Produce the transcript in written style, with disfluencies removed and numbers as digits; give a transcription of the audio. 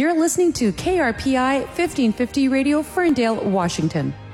You're listening to KRPI 1550 Radio, Ferndale, Washington.